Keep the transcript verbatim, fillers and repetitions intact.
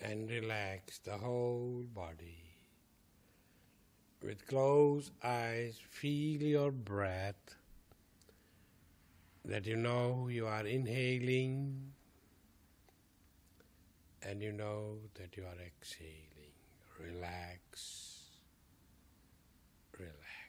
and relax the whole body. With closed eyes, feel your breath, that you know you are inhaling and you know that you are exhaling. Relax, relax.